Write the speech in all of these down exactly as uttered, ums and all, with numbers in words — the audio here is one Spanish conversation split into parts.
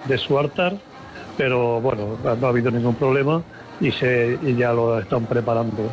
de su altar, pero bueno, no ha habido ningún problema y, se, y ya lo están preparando.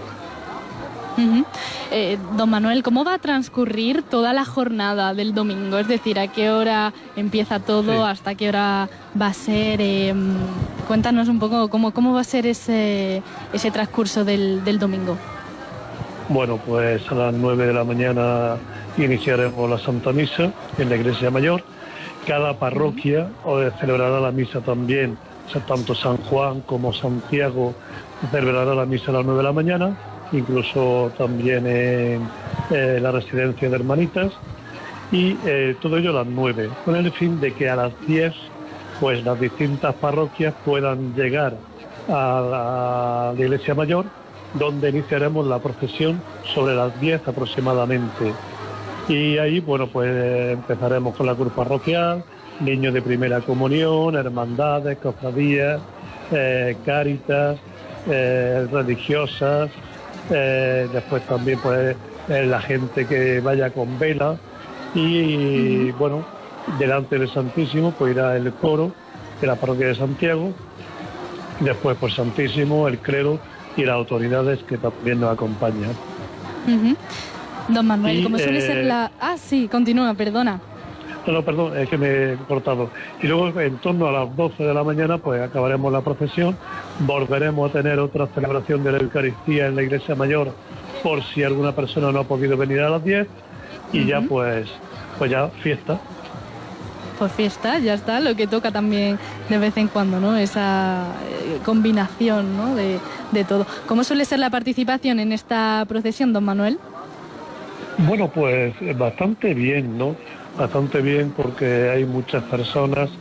Uh-huh. Eh, don Manuel, ¿cómo va a transcurrir toda la jornada del domingo? Es decir, ¿a qué hora empieza todo? Sí. ¿Hasta qué hora va a ser? Eh, cuéntanos un poco cómo, cómo va a ser ese, ese transcurso del, del domingo. Bueno, pues a las nueve de la mañana iniciaremos la Santa Misa en la Iglesia Mayor. Cada parroquia uh-huh. celebrará la misa también, o sea, tanto San Juan como Santiago celebrará la misa a las nueve de la mañana, incluso también en eh, la residencia de Hermanitas, y eh, todo ello a las nueve, con el fin de que a las diez pues las distintas parroquias puedan llegar a la, la Iglesia Mayor, donde iniciaremos la procesión sobre las diez aproximadamente. Y ahí, bueno, pues empezaremos con la cruz parroquial, niños de primera comunión, hermandades, cofradías, eh, cáritas, eh, religiosas. Eh, después también pues eh, la gente que vaya con vela y uh-huh. bueno, delante del Santísimo pues irá el coro de la parroquia de Santiago, después por Santísimo, el clero y las autoridades que también nos acompañan. Uh-huh. Don Manuel, y, ¿cómo suele eh, ser la...? Ah, sí, continúa, perdona. No, no, perdón, es que me he cortado. Y luego en torno a las doce de la mañana pues acabaremos la procesión, volveremos a tener otra celebración de la Eucaristía en la Iglesia Mayor por si alguna persona no ha podido venir a las diez y uh-huh. ya pues, pues ya fiesta. Pues fiesta, ya está, lo que toca también de vez en cuando, ¿no? Esa eh, combinación, ¿no? de, de todo. ¿Cómo suele ser la participación en esta procesión, don Manuel? Bueno, pues bastante bien, ¿no? Bastante bien porque hay muchas personas,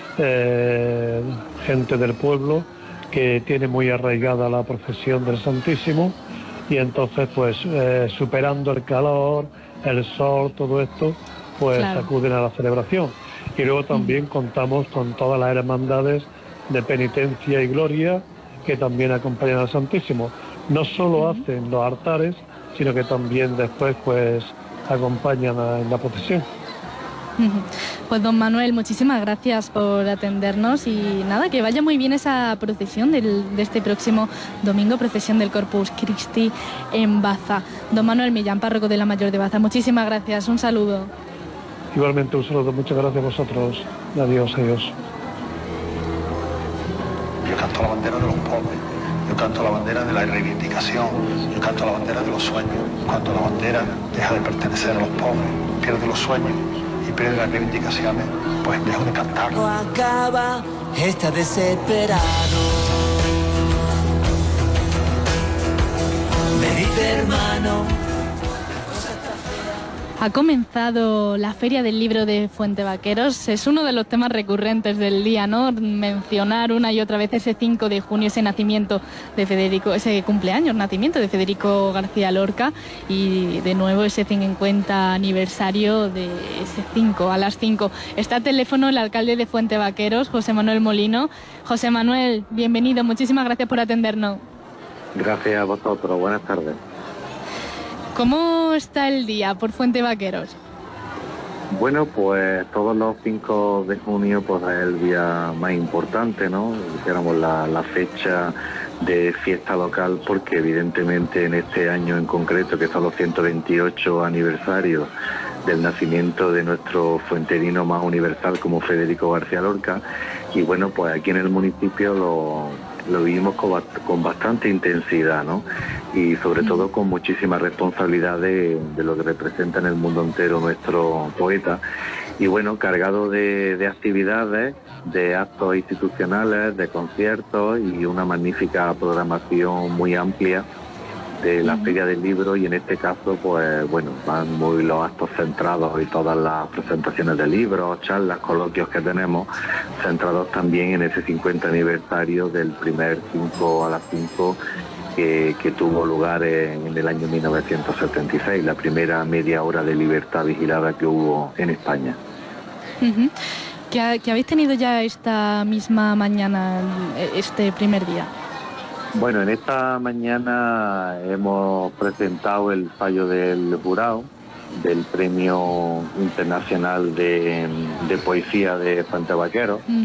eh, gente del pueblo, que tiene muy arraigada la procesión del Santísimo y entonces pues eh, superando el calor, el sol, todo esto, pues claro. acuden a la celebración. Y luego también mm. contamos con todas las hermandades de penitencia y gloria que también acompañan al Santísimo. No solo mm. hacen los altares, sino que también después pues acompañan a, en la procesión. Pues don Manuel, muchísimas gracias por atendernos y nada, que vaya muy bien esa procesión del, de este próximo domingo, procesión del Corpus Christi en Baza. Don Manuel Millán, párroco de la Mayor de Baza, muchísimas gracias, un saludo. Igualmente un saludo, muchas gracias a vosotros. Adiós, adiós. Yo canto la bandera de los pobres, yo canto la bandera de la reivindicación, yo canto la bandera de los sueños. Cuando la bandera deja de pertenecer a los pobres, pierde los sueños y pierde las reivindicaciones, pues dejo de cantar. No acaba, está desesperado. Me dice hermano. Ha comenzado la Feria del Libro de Fuentevaqueros. Es uno de los temas recurrentes del día, ¿no? Mencionar una y otra vez ese cinco de junio, ese nacimiento de Federico, ese cumpleaños, nacimiento de Federico García Lorca y de nuevo ese cincuenta aniversario de ese cinco, a las cinco. Está al teléfono el alcalde de Fuentevaqueros, José Manuel Molino. José Manuel, bienvenido, muchísimas gracias por atendernos. Gracias a vosotros, buenas tardes. ¿Cómo está el día por Fuentevaqueros? Bueno, pues todos los cinco de junio pues es el día más importante, ¿no? Dijéramos la, la fecha de fiesta local, porque evidentemente en este año en concreto, que son los ciento veintiocho aniversarios del nacimiento de nuestro fuenterino más universal como Federico García Lorca, y bueno, pues aquí en el municipio lo, lo vivimos con, con bastante intensidad, ¿no? Y sobre todo con muchísima responsabilidad de, de lo que representa en el mundo entero nuestro poeta, y bueno, cargado de, de actividades, de actos institucionales, de conciertos y una magnífica programación muy amplia de la Feria del Libro, y en este caso pues bueno, van muy los actos centrados y todas las presentaciones de libros, charlas, coloquios que tenemos, centrados también en ese cincuenta aniversario del primer cinco a las cinco que, que tuvo lugar en, en el año mil novecientos setenta y seis, la primera media hora de libertad vigilada que hubo en España. Uh-huh. ¿Qué, ¿Qué habéis tenido ya esta misma mañana, este primer día? Bueno, en esta mañana hemos presentado el fallo del jurado del Premio Internacional de, de Poesía de Fuentevaqueros.